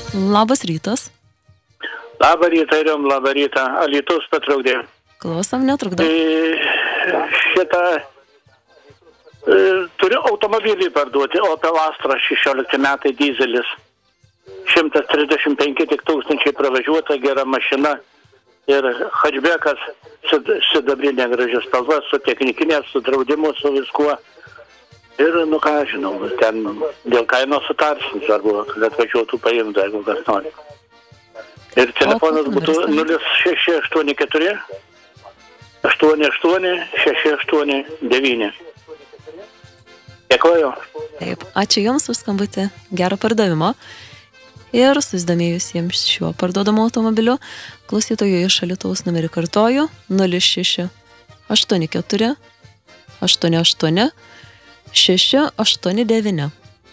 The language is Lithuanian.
Labas rytas. Labą rytą, Iriom, labą rytą. Alytus patraukdė. Klausom, netrukdo. Turiu automobilį parduoti, Opel Astra 16 metai dizelis. 135 tik tūkstančiai pravažiuota, gera mašina. Ir hatchbackas sidabrinė graži spalva, su technikinė, su draudimu, su viskuo. Ir, ką žinau, ten dėl kainos sutarsim, arba kad atvažiuotų paimti, jeigu kas nori. Ir telefonas būtų 0684 88 689. Dėkoju. Taip, ačiū Jums už skambutį, gero pardavimo. Ir susidomėjusiems šiuo parduodamu automobiliu, klausytojų iš Alytaus numerį kartoju 06 84 88 689.